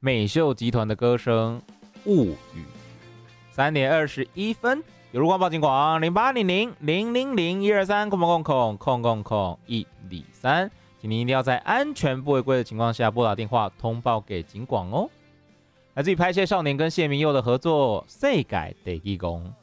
美秀集团的歌声物语。3点21分，有路光报警广0800-000-123-123，请您一定要在安全不违规的情况下拨打电话通报给警广哦。来自于拍摄少年跟谢明佑的合作，世界第一公。